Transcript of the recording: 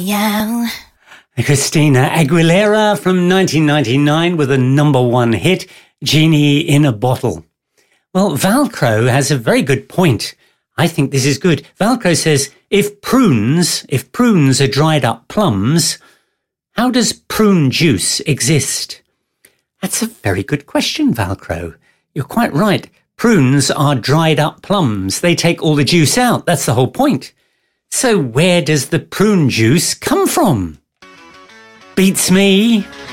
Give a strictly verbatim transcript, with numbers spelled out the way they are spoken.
Yeah. Christina Aguilera from nineteen ninety-nine with a number one hit, Genie in a Bottle. Well, Valcro has a very good point. I think this is good. Valcro says, if prunes, if prunes are dried up plums, how does prune juice exist? That's a very good question, Valcro. You're quite right. Prunes are dried up plums. They take all the juice out. That's the whole point. So where does the prune juice come from? Beats me.